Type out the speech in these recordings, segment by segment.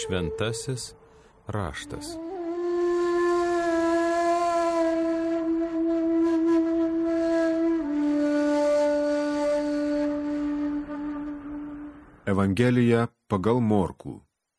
Šventasis raštas. Evangelija pagal Morkų.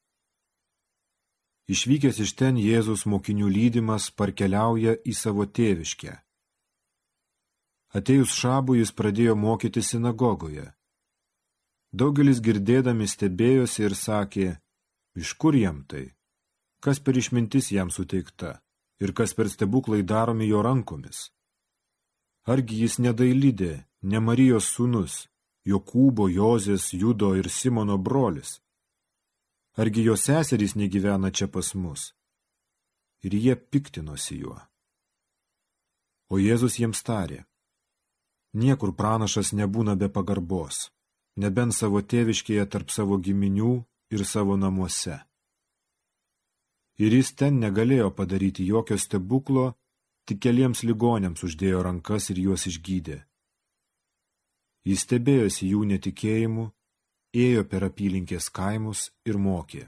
Išvykęs iš ten Jėzus mokinių lydimas parkeliauja į savo tėviškę. Atėjus šabui jis pradėjo mokyti sinagogoje. Daugelis girdėdami stebėjosi ir sakė, iš kur jam tai, kas per išmintis jam suteikta ir kas per stebuklai daromi jo rankomis. Argi jis nedailidė, ne Marijos sūnus, Jokūbo, Jozės, Judo ir Simono brolis? Argi jo seserys negyvena čia pas mus? Ir jie piktinosi juo. O Jėzus jiems tarė, niekur pranašas nebūna be pagarbos, nebent savo tėviškėje tarp savo giminių ir savo namuose. Ir jis ten negalėjo padaryti jokio stebuklo, tik keliems ligoniams uždėjo rankas ir juos išgydė. Jis stebėjosi jų netikėjimu, ėjo per apylinkės kaimus ir mokė.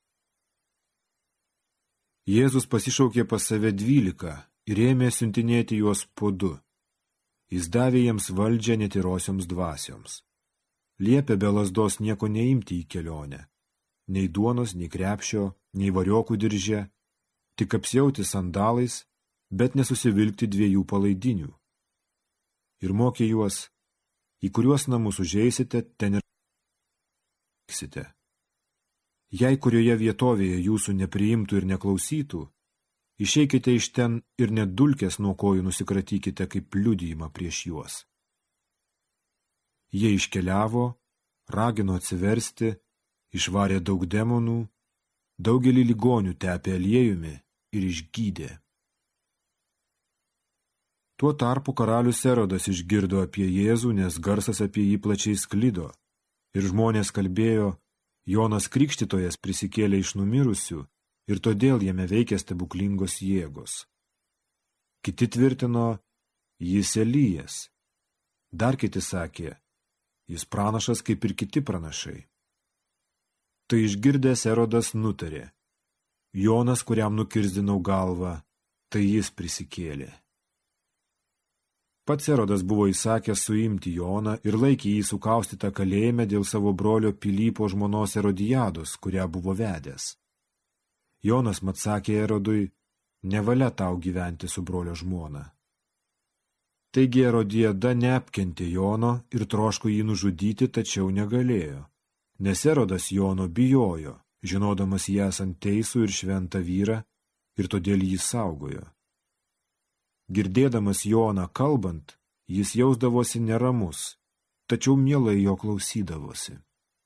Jėzus pasišaukė pas save 12 ir ėmė siuntinėti juos po 2. Jis davė jiems valdžią netirosioms dvasioms. Liepė be lazdos nieko neimti į kelionę, nei duonos, nei krepšio, nei variokų dirže, tik apsiauti sandalais, bet nesusivilkti 2 palaidinių. Ir mokė juos, į kuriuos namus užeisite, ten ir liksite. Jei kurioje vietovėje jūsų nepriimtų ir neklausytų, išeikite iš ten ir net dulkes nuo kojų nusikratykite kaip liudijimą prieš juos. Jie iškeliavo, ragino atsiversti, išvarė daug demonų, daugelį ligonių tepė aliejumi ir išgydė. Tuo tarpu karalius Erodas išgirdo apie Jėzų, nes garsas apie jį plačiai sklido, ir žmonės kalbėjo, Jonas Krikštytojas prisikėlė iš numirusių, ir todėl jame veikia stebuklingos jėgos. Kiti tvirtino, jis Elijas. Dar kiti sakė, jis pranašas kaip ir kiti pranašai. Tai išgirdęs Erodas nutarė, Jonas, kuriam nukirzdinau galvą, tai jis prisikėlė. Pats Erodas buvo įsakęs suimti Joną ir laikė jį sukaustytą kalėjime dėl savo brolio Pilypo žmonos Erodijados, kurią buvo vedęs. Jonas mat sakė Erodui, nevalia tau gyventi su brolio žmona. Taigi Erodijada neapkentė Jono ir troško jį nužudyti, tačiau negalėjo, nes Erodas Jono bijojo, žinodamas jį esant teisų ir šventą vyrą, ir todėl jį saugojo. Girdėdamas Joną kalbant, jis jausdavosi neramus, tačiau mielai jo klausydavosi.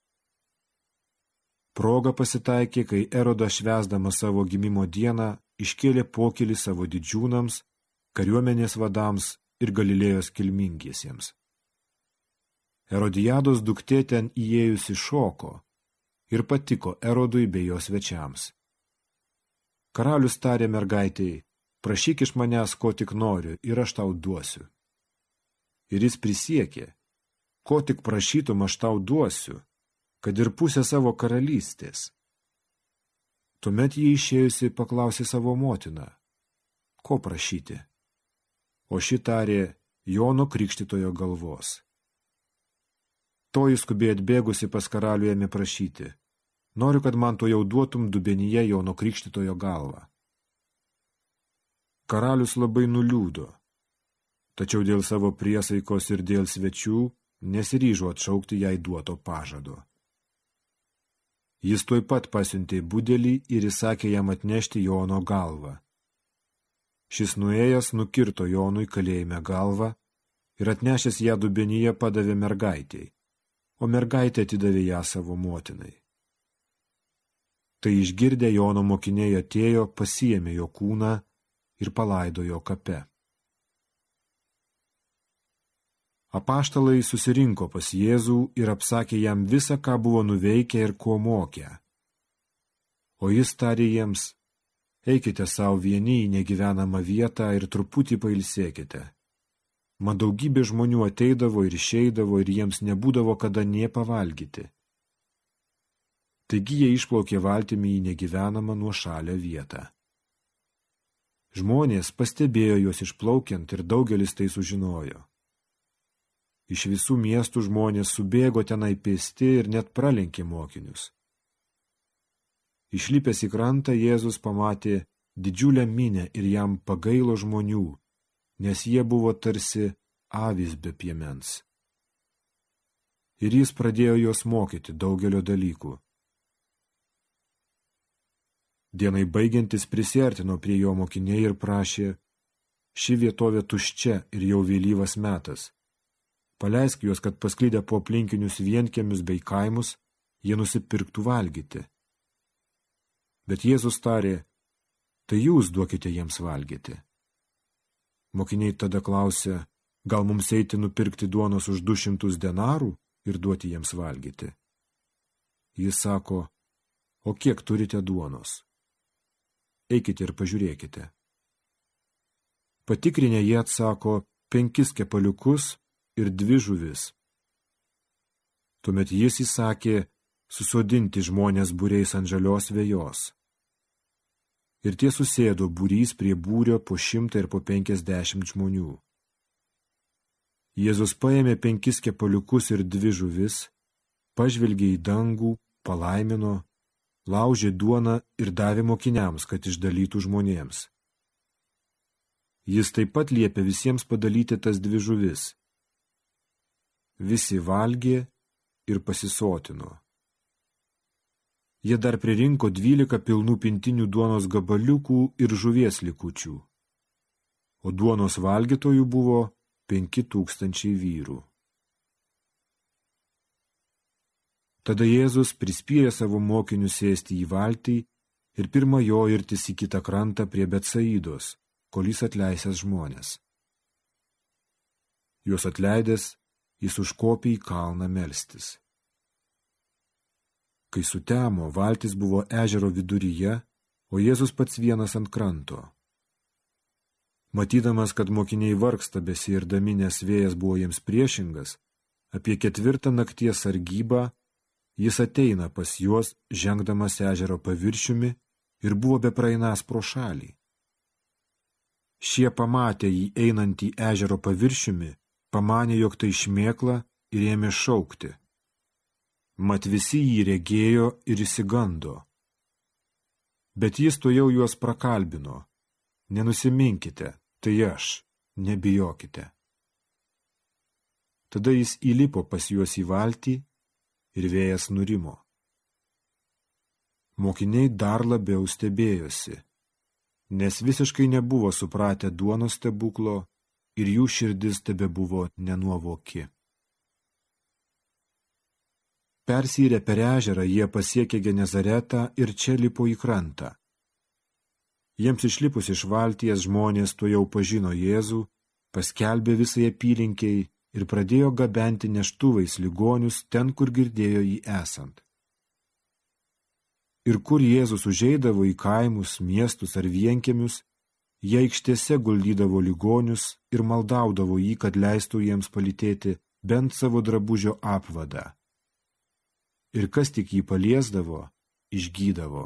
Proga pasitaikė, kai Erodas švęsdamas savo gimimo dieną iškėlė pokylį savo didžiūnams, kariuomenės vadams ir Galilėjos kilmingiesiems. Erodijados duktė ten įėjusi šoko ir patiko Erodui bei jo svečiams. Karalius tarė mergaitei, prašyk iš manęs, ko tik noriu, ir aš tau duosiu. Ir jis prisiekė, ko tik prašytum aš tau duosiu, kad ir pusę savo karalystės. Tuomet jį išėjusi paklausė savo motiną, ko prašyti. O ši tarė Jono Krikštytojo galvos. Toji skubiai atbėgusi pas karalių ėmė prašyti, noriu, kad man to jau duotum dubenyje Jono Krikštytojo galvą. Karalius labai nuliūdo, tačiau dėl savo priesaikos ir dėl svečių nesiryžo atšaukti jai duoto pažado. Jis tuoj pat pasiuntė budelį ir įsakė jam atnešti Jono galvą. Šis nuėjęs nukirto Jonui kalėjime galvą ir atnešęs ją dubenyje padavė mergaitei, o mergaitė atidavė ją savo motinai. Tai išgirdę Jono mokiniai atėjo, pasiėmė jo kūną ir palaidojo kape. Apaštalai susirinko pas Jėzų ir apsakė jam visą, ką buvo nuveikę ir ko mokė. O jis tarė jiems, eikite savo vieni į negyvenamą vietą ir truputį pailsėkite. Mat daugybė žmonių ateidavo ir išeidavo ir jiems nebūdavo kada nė pavalgyti. Taigi jie išplaukė valtimi į negyvenamą nuošalią vietą. Žmonės pastebėjo juos išplaukiant ir daugelis tai sužinojo. Iš visų miestų žmonės subėgo tenai pėsti ir net pralenkė mokinius. Išlipęs į krantą Jėzus pamatė didžiulę minią ir jam pagailo žmonių, nes jie buvo tarsi avys be piemens. Ir jis pradėjo juos mokyti daugelio dalykų. Dienai baigiantis prisiartino prie jo mokiniai ir prašė: ši vietovė tuščia ir jau vėlyvas metas. Paleisk juos, kad pasklidę po aplinkinius vienkiemius bei kaimus, jie nusipirktų valgyti. Bet Jėzus tarė: tai jūs duokite jiems valgyti. Mokiniai tada klausė: gal mums eiti nupirkti duonos už 200 denarų ir duoti jiems valgyti? Jis sako: o kiek turite duonos? Eikite ir pažiūrėkite. Patikrinę jie atsako: 5 kepaliukus ir 2 žuvis. Tuomet jis įsakė susodinti žmonės būriais ant žalios vejos. Ir tie susėdo būrys prie būrio po 100 ir po 50 žmonių. Jėzus paėmė 5 kepaliukus ir 2 žuvis, pažvelgė į dangų, palaimino, laužė duoną ir davė mokiniams, kad išdalytų žmonėms. Jis taip pat liepė visiems padalyti tas 2 žuvis. Visi valgė ir pasisotino. Jie dar pririnko 12 pilnų pintinių duonos gabaliukų ir žuvies likučių, o duonos valgytojų buvo 5000 vyrų. Tada Jėzus prispyrė savo mokinius sėsti į valtį ir pirma jo irtis į kitą krantą prie Betsaidos, kol jis atleisęs žmonės. Juos atleidęs, jis užkopė į kalną melstis. Kai sutemo, valtis buvo ežero viduryje, o Jėzus pats vienas ant kranto. Matydamas, kad mokiniai vargsta besiirdami, nes vėjas buvo jiems priešingas, apie 4 nakties sargybą jis ateina pas juos, žengdamas ežero paviršiumi, ir buvo bepraeinąs pro šalį. Šie pamatė jį einantį ežero paviršiumi, pamanė, jog tai šmėkla, ir ėmė šaukti. Mat visi jį regėjo ir išsigando. Bet jis tuojau juos prakalbino: nenusiminkite, tai aš, nebijokite. Tada jis įlipo pas juos į valtį ir vėjas nurimo. Mokiniai dar labiau stebėjosi, nes visiškai nebuvo supratę duonos stebuklo ir jų širdis tebebuvo nenuovoki. Persyrę per ežerą jie pasiekė Genezaretą ir čia lipo į krantą. Jiems išlipus iš valties žmonės tuojau pažino Jėzų, paskelbė visai apylinkiai ir pradėjo gabenti neštuvais ligonius ten, kur girdėjo jį esant. Ir kur Jėzus užeidavo į kaimus, miestus ar vienkiemius, jie aikštėse guldydavo ligonius ir maldaudavo jį, kad leistų jiems palytėti bent savo drabužio apvadą. Ir kas tik jį paliesdavo, išgydavo.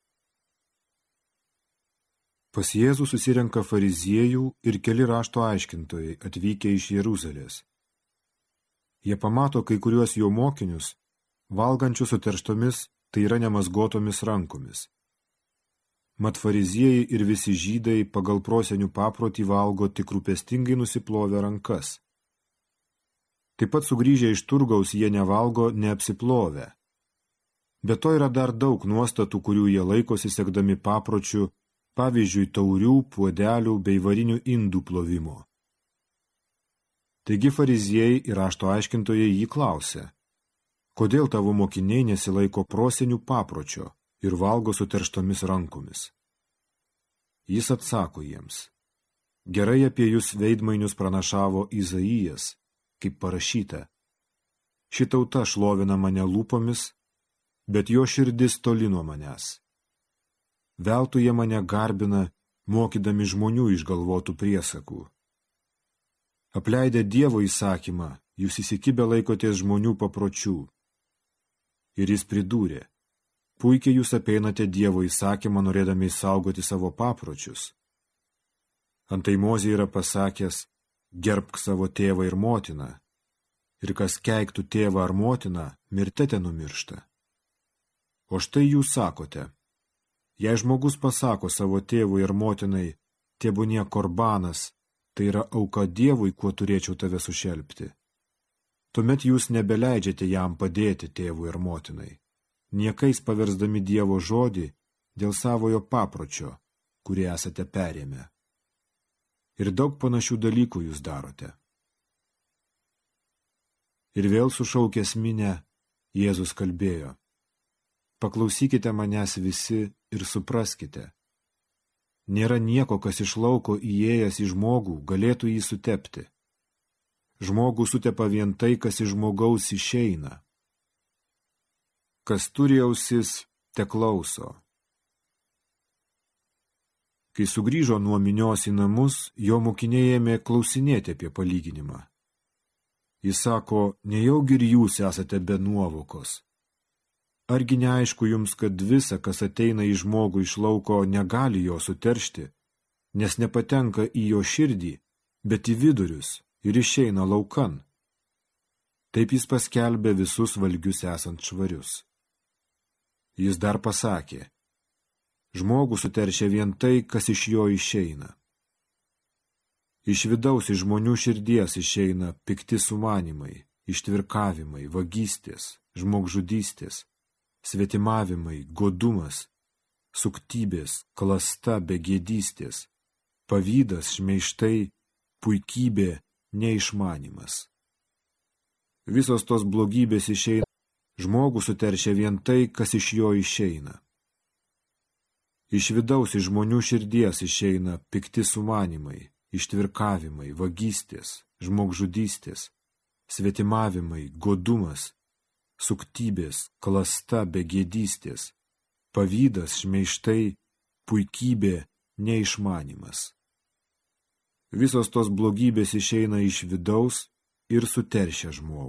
Pas Jėzų susirenka fariziejų ir keli rašto aiškintojai atvykę iš Jeruzalės. Jie pamato kai kuriuos jo mokinius, valgančius suterštomis, tai yra nemazgotomis rankomis. Mat fariziejai ir visi žydai pagal prosenių paprotį valgo tik rūpestingai nusiplovę rankas. Taip pat sugrįžę iš turgaus jie nevalgo neapsiplovę. Be to yra dar daug nuostatų, kurių jie laikosi sekdami papročių, pavyzdžiui, taurių, puodelių bei varinių indų plovimo. Taigi fariziejai ir rašto aiškintojai jį klausė: kodėl tavo mokiniai nesilaiko prosenių papročio ir valgo suterštomis rankomis? Jis atsako jiems: gerai apie jūs veidmainius pranašavo Izaijas, kaip parašyta: ši tauta šlovina mane lūpomis, bet jo širdis toli nuo manęs. Veltui jie mane garbina, mokydami žmonių išgalvotų priesakų. Apleidę Dievo įsakymą, jūs įsikibę laikotės žmonių papročių. Ir jis pridūrė: puikiai jūs apeinate Dievo įsakymą, norėdami saugoti savo papročius. Antai Mozė yra pasakęs, gerbk savo tėvą ir motiną, ir kas keiktų tėvą ar motiną, mirte numiršta. O štai jūs sakote, jei žmogus pasako savo tėvui ir motinai, tėvūnie korbanas, tai yra auka Dievui, kuo turėčiau tave sušelpti. Tuomet jūs nebeleidžiate jam padėti tėvui ir motinai, niekais paversdami Dievo žodį dėl savojo papročio, kurį esate perėmę. Ir daug panašių dalykų jūs darote. Ir vėl sušaukęs minią, Jėzus kalbėjo, paklausykite manęs visi ir supraskite. Nėra nieko, kas iš lauko įėjęs į žmogų galėtų jį sutepti. Žmogų sutepa vien tai, kas iš žmogaus išeina. Kas turi ausis, te klauso. Kai sugrįžo nuo minios į namus, jo mokiniai ėmė klausinėti apie palyginimą. Jis sako, nejaugi ir jūs esate be nuovokos. Argi neaišku jums, kad visa, kas ateina į žmogų iš lauko, negali jo suteršti, nes nepatenka į jo širdį, bet į vidurius ir išeina laukan. Taip jis paskelbė visus valgius esant švarius. Jis dar pasakė, žmogų suteršia vien tai, kas iš jo išeina. Iš vidaus iš žmonių širdies išeina pikti sumanimai, ištvirkavimai, vagystės, žmogžudystės, svetimavimai, godumas, suktybės, klasta, begėdystės, pavydas, šmeižtai, puikybė, neišmanimas. Visos tos blogybės išeina, žmogų suteršia vien tai, kas iš jo išeina. Iš vidaus iš žmonių širdies išeina pikti sumanimai, ištvirkavimai, vagystės, žmogžudystės, svetimavimai, godumas, suktybės, klasta, begėdystės, pavydas, šmeižtai, puikybė, neišmanimas. Visos tos blogybės išeina iš vidaus ir suteršia žmogų.